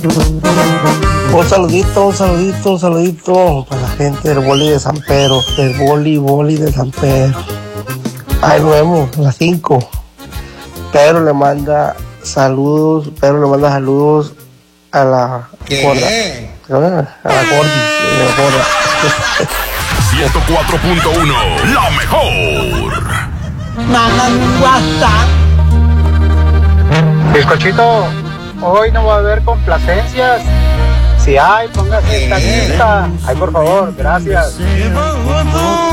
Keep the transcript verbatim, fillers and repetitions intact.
Un saludito, un saludito, un saludito para la gente del boli de San Pedro, del boli, boli de San Pedro. Ahí nos vemos a las cinco. Pedro le manda saludos, Pedro le manda saludos a la gorda. A la gordi, a la gorda. ciento cuatro punto uno, la mejor. Mandan un WhatsApp. Bizcochito, hoy no va a haber complacencias. Si hay, póngase esta lista. Ay, por favor, gracias.